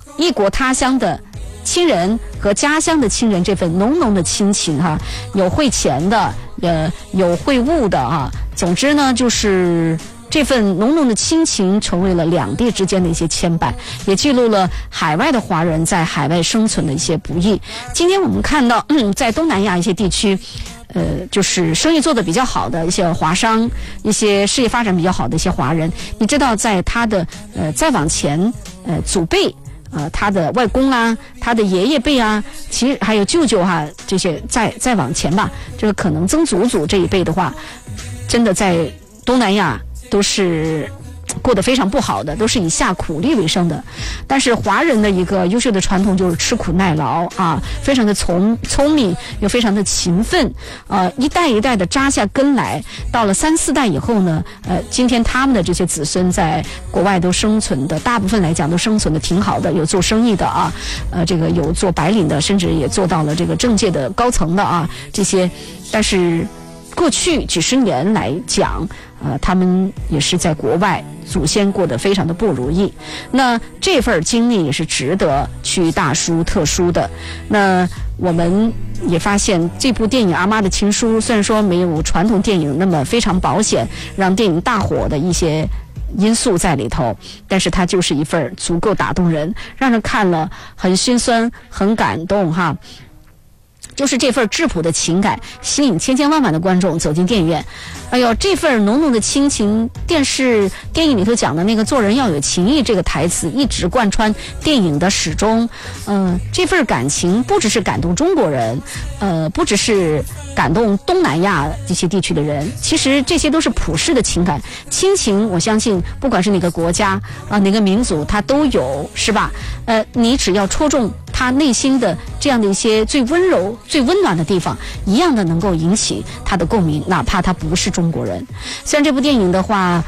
异国他乡的亲人和家乡的亲人这份浓浓的亲情哈，有汇钱的，有汇物的啊。总之呢，就是这份浓浓的亲情成为了两地之间的一些牵绊，也记录了海外的华人在海外生存的一些不易。今天我们看到，在东南亚一些地区，就是生意做得比较好的一些华商，一些事业发展比较好的一些华人，你知道，在他的再往前祖辈。他的外公啊，他的爷爷辈啊，其实还有舅舅哈，这些再往前吧，这个可能曾祖祖这一辈的话，真的在东南亚都是过得非常不好的，都是以下苦力为生的。但是华人的一个优秀的传统就是吃苦耐劳啊，非常的聪明，又非常的勤奋，一代一代的扎下根来。到了3、4代以后呢，今天他们的这些子孙在国外都生存的，大部分来讲都生存的挺好的，有做生意的啊，这个有做白领的，甚至也做到了这个政界的高层的啊，这些。但是过去几十年来讲，他们也是在国外，祖先过得非常的不如意。那这份经历也是值得去大书特书的。那我们也发现，这部电影《阿妈的情书》虽然说没有传统电影那么非常保险，让电影大火的一些因素在里头，但是它就是一份足够打动人，让人看了很心酸、很感动哈。就是这份质朴的情感吸引千千万万的观众走进电影院。哎呦，这份浓浓的亲情，电影里头讲的那个做人要有情义这个台词一直贯穿电影的始终。这份感情不只是感动中国人，不只是感动东南亚这些地区的人，其实这些都是普世的情感亲情。我相信不管是哪个国家哪个民族它都有，是吧？你只要戳中他内心的这样的一些最温柔最温暖的地方，一样的能够引起他的共鸣，哪怕他不是中国人。虽然这部电影的话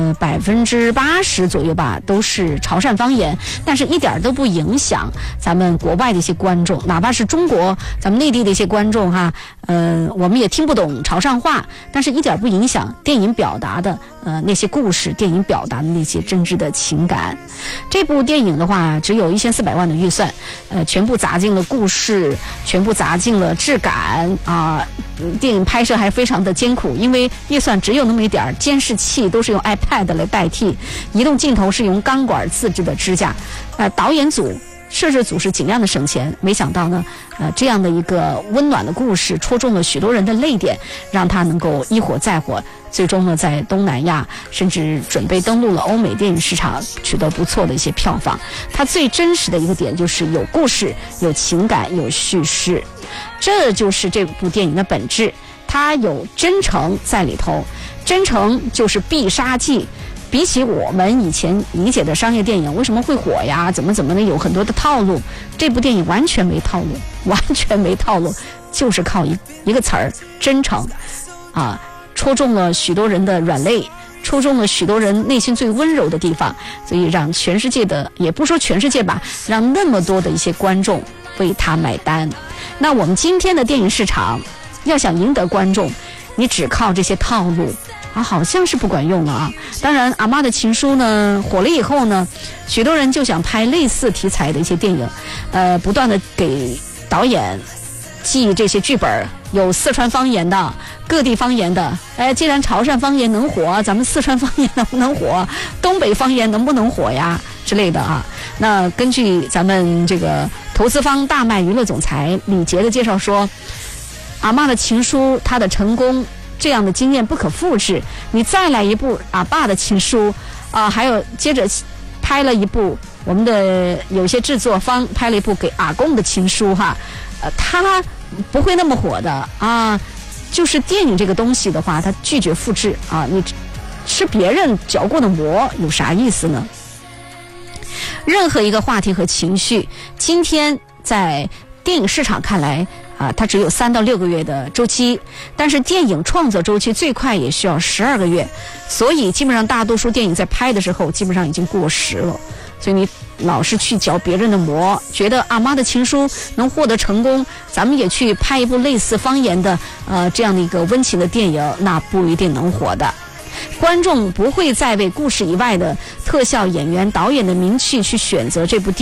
80%左右吧都是潮汕方言，但是一点都不影响咱们国外的一些观众，哪怕是中国咱们内地的一些观众哈，我们也听不懂潮汕话，但是一点不影响电影表达的那些故事，电影表达的那些真挚的情感。这部电影的话只有1400万的预算，全部砸进了故事，全部砸进了质感啊。电影拍摄还非常的艰苦，因为预算只有那么一点，监视器都是用 iPad 来代替，移动镜头是用钢管自制的支架。导演组摄制组是尽量的省钱，没想到呢，这样的一个温暖的故事戳中了许多人的泪点，让他能够一火再火，最终呢在东南亚甚至准备登陆了欧美电影市场，取得不错的一些票房。它最真实的一个点就是有故事、有情感、有叙事，这就是这部电影的本质。它有真诚在里头，真诚就是必杀技。比起我们以前理解的商业电影为什么会火呀，怎么的，有很多的套路，这部电影完全没套路，完全没套路，就是靠一个词儿，真诚啊，戳中了许多人的软肋，戳中了许多人内心最温柔的地方，所以让全世界的，也不说全世界吧，让那么多的一些观众为他买单。那我们今天的电影市场要想赢得观众，你只靠这些套路好像是不管用了啊。当然阿妈的情书呢火了以后呢，许多人就想拍类似题材的一些电影，不断的给导演寄这些剧本，有四川方言的，各地方言的。既然潮汕方言能火，咱们四川方言能不能火？东北方言能不能火呀？之类的啊。那根据咱们这个投资方大麦娱乐总裁李杰的介绍说，阿妈的情书它的成功这样的经验不可复制，你再来一部阿爸的情书还有接着拍了一部，我们的有些制作方拍了一部给阿公的情书哈，他不会那么火的啊。就是电影这个东西的话，他拒绝复制啊，你吃别人嚼过的馍有啥意思呢？任何一个话题和情绪，今天在电影市场看来它只有3到6个月的周期，但是电影创作周期最快也需要12个月，所以基本上大多数电影在拍的时候基本上已经过时了。所以你老是去嚼别人的馍，觉得阿妈的情书能获得成功，咱们也去拍一部类似方言的这样的一个温情的电影，那不一定能火的。观众不会再为故事以外的特效演员、导演的名气去选择这部电影。